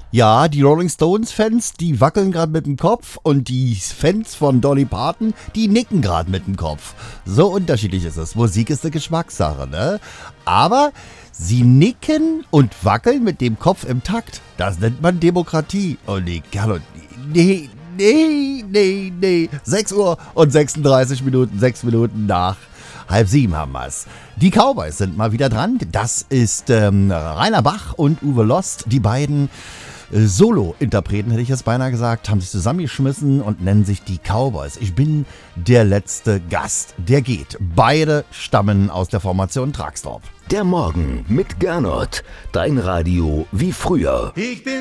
Ja, die Rolling Stones-Fans, die wackeln gerade mit dem Kopf und die Fans von Dolly Parton, die nicken gerade mit dem Kopf. So unterschiedlich ist es. Musik ist eine Geschmackssache, ne? Aber sie nicken und wackeln mit dem Kopf im Takt. Das nennt man Demokratie. Und nee. 6 Uhr und 36 Minuten, 6 Minuten nach 6:30 haben wir es. Die Cowboys sind mal wieder dran. Das ist Rainer Bach und Uwe Lost. Die beiden Solo-Interpreten, hätte ich jetzt beinahe gesagt, haben sich zusammengeschmissen und nennen sich die Cowboys. Ich bin der letzte Gast. Der geht. Beide stammen aus der Formation Traxtorp. Der Morgen mit Gernot. Dein Radio wie früher. Ich bin